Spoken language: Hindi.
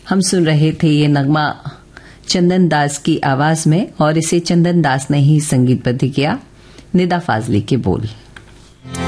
हम सुन रहे थे ये नगमा चंदन दास की आवाज में, और इसे चंदन दास ने ही संगीतबद्ध किया। निदा फाजली के बोल।